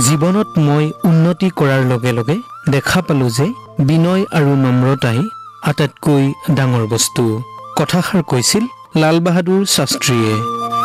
জীৱনত মই উন্নতি কৰাৰ লগে লগে দেখা পালোঁ যে বিনয় আৰু নম্ৰতাই আটাইতকৈ ডাঙৰ বস্তু। কথাষাৰ কৈছিল লাল বাহাদুৰ শাস্ত্ৰীয়ে।